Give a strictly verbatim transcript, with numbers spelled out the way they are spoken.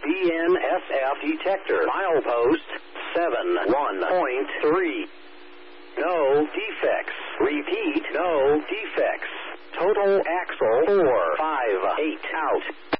D N S F detector. Milepost seven one point three. No defects. Repeat, no defects. Total axle four five eight out.